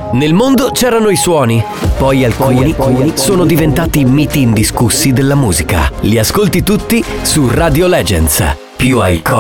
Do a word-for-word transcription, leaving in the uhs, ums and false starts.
Nel mondo c'erano i suoni, poi alcuni, poi alcuni sono diventati miti indiscussi della musica. Li ascolti tutti su Radio Legends, più iconici